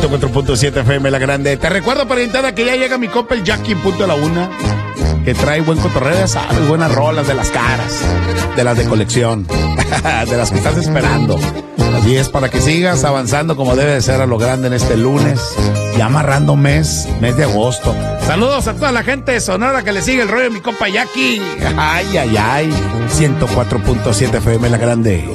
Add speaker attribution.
Speaker 1: 104.7 FM La Grande. Te recuerdo, parientada, que ya llega mi compa el Jackie en punto a la 1, que trae buen cotorreo, ya sabes, buenas rolas de las caras, de las de colección, de las que estás esperando. Así es, para que sigas avanzando como debe de ser a lo grande en este lunes, ya amarrando mes de agosto. Saludos a toda la gente de Sonora que le sigue el rollo de mi compa Jackie. Ay, ay, ay. 104.7 FM La Grande.